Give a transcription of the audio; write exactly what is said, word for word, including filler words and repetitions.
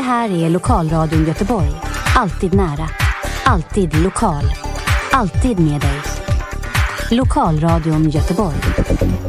här är Lokalradion Göteborg. Alltid nära. Alltid lokal. Alltid med dig. Lokalradion Göteborg.